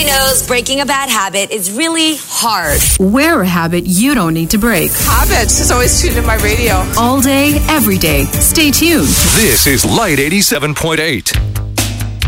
knows breaking a bad habit is really hard. Wear a habit you don't need to break. Habits is always tuned in my radio. All day, every day. Stay tuned. This is Light 87.8.